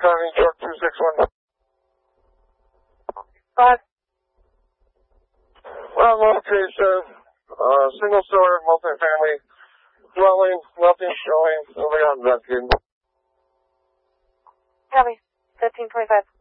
County Truck 261. 5. Well, location, single-story, multi-family dwelling, nothing showing, only on that. Copy. 1525.